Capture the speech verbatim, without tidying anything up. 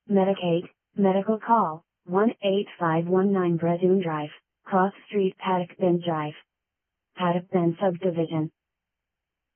Medicaid, medical call, one eight five one nine Brezoon Drive, Cross Street, Paddock Bend Drive. Paddock Bend Subdivision,